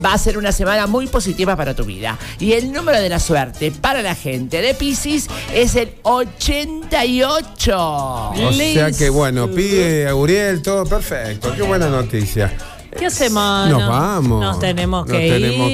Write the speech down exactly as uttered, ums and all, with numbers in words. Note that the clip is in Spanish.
Va a ser una semana muy positiva para tu vida. Y el número de la suerte para la gente de Piscis es el ochenta y ocho. O sea que bueno, pide a Uriel, todo perfecto. Qué buena noticia. ¿Qué hacemos? Nos vamos. Nos tenemos que Nos tenemos ir.